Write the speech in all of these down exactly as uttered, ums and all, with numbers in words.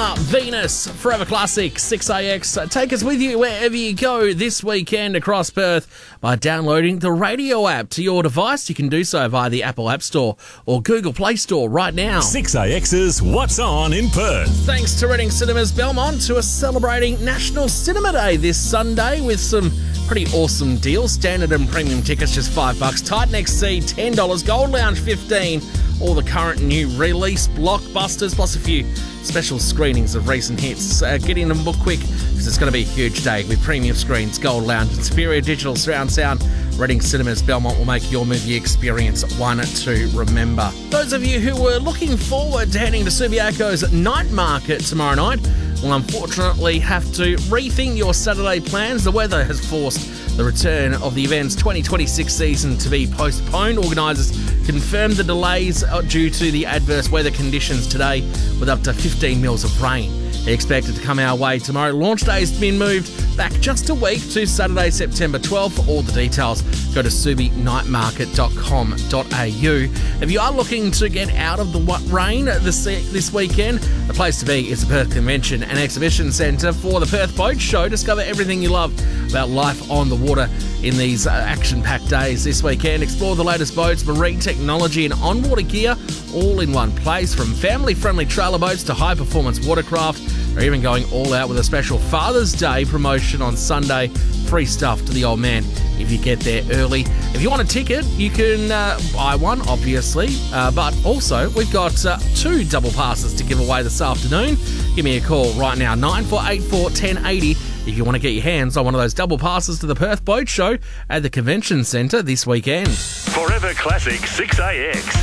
Madonna, Venus, Forever Classic, six A X. Take us with you wherever you go this weekend across Perth by downloading the radio app to your device. You can do so via the Apple App Store or Google Play Store right now. six A X's What's On in Perth. Thanks to Reading Cinemas Belmont, who are celebrating National Cinema Day this Sunday with some pretty awesome deals. Standard and premium tickets just five bucks. Titan X C ten dollars. Gold Lounge fifteen. All the current and new release blockbusters, plus a few special screenings of recent hits. Uh, get in and book quick because it's going to be a huge day with premium screens, Gold Lounge, and superior digital surround sound. Reading Cinemas Belmont will make your movie experience one to remember. Those of you who were looking forward to heading to Subiaco's night market tomorrow night will unfortunately have to rethink your Saturday plans. The weather has forced the return of the event's twenty twenty-six season to be postponed. Organisers confirmed the delays due to the adverse weather conditions today, with up to fifteen mils of rain expected to come our way tomorrow. Launch day has been moved back just a week to Saturday, September twelfth. For all the details, go to subi night market dot com dot a u. If you are looking to get out of the rain this, this weekend, the place to be is the Perth Convention and Exhibition Centre for the Perth Boat Show. Discover everything you love about life on the water in these uh, action-packed days this weekend. Explore the latest boats, marine technology and on-water gear all in one place, from family-friendly trailer boats to high-performance watercraft. They're even going all out with a special Father's Day promotion on Sunday. Free stuff to the old man if you get there early. If you want a ticket, you can uh, buy one, obviously, uh, but also we've got uh, two double passes to give away this afternoon. Give me a call right now, nine four eight four, one zero eight zero, if you want to get your hands on one of those double passes to the Perth Boat Show at the Convention Centre this weekend. Forever Classic six A X.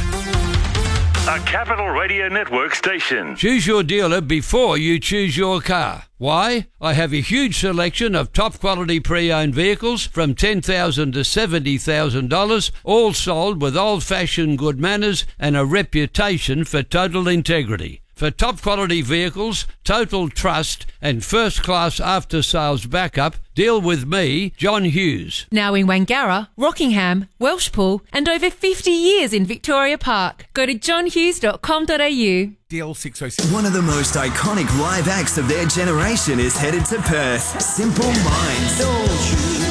A Capital Radio Network station. Choose your dealer before you choose your car. Why? I have a huge selection of top quality pre-owned vehicles from ten thousand dollars to seventy thousand dollars, all sold with old-fashioned good manners and a reputation for total integrity. For top quality vehicles, total trust and first class after sales backup, deal with me, John Hughes. Now in Wangara, Rockingham, Welshpool and over fifty years in Victoria Park. Go to john hughes dot com dot a u. D L six oh six. One of the most iconic live acts of their generation is headed to Perth. Simple Minds. Don't you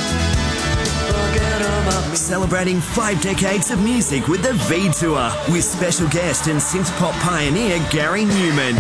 forget about me. Celebrating five decades of music with the V Tour, with special guest and synth pop pioneer Gary Newman.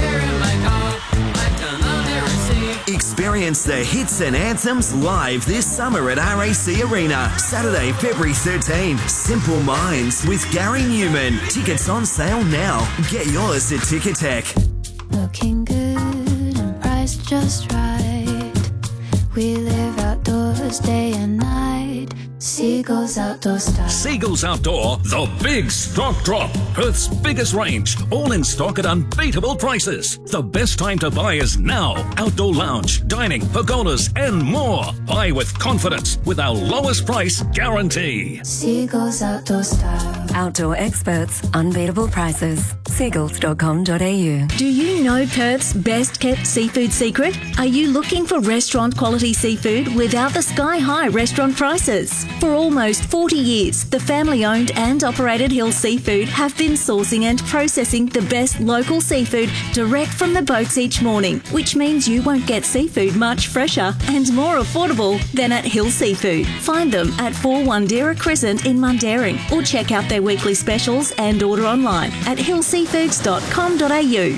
Experience the hits and anthems live this summer at R A C Arena. Saturday, February thirteenth. Simple Minds with Gary Newman. Tickets on sale now. Get yours at Ticketek. Looking good and priced just right. We live outdoors day and night. Seagulls Outdoor Style. Seagulls Outdoor, the big stock drop. Perth's biggest range, all in stock at unbeatable prices. The best time to buy is now. Outdoor lounge, dining, pergolas and more. Buy with confidence with our lowest price guarantee. Seagulls Outdoor Style. Outdoor experts, unbeatable prices. seagulls dot com dot a u. Do you know Perth's best kept seafood secret? Are you looking for restaurant quality seafood without the sky high restaurant prices? For almost forty years, the family-owned and operated Hill Seafood have been sourcing and processing the best local seafood direct from the boats each morning, which means you won't get seafood much fresher and more affordable than at Hill Seafood. Find them at four Wandera Crescent in Mundaring, or check out their weekly specials and order online at hill seafoods dot com dot a u.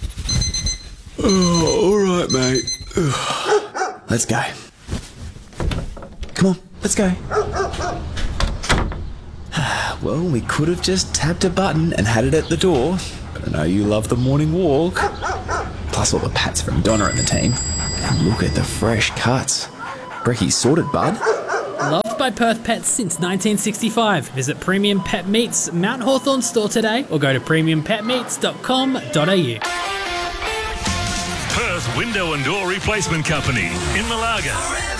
Oh, all right, mate. Let's go. Come on. Let's go. Well, we could have just tapped a button and had it at the door, but I know you love the morning walk. Plus all the pats from Donna and the team. And look at the fresh cuts. Brecky's sorted, bud. Loved by Perth Pets since nineteen sixty-five. Visit Premium Pet Meats Mount Hawthorn store today or go to premium pet meats dot com dot a u. Perth Window and Door Replacement Company in Malaga.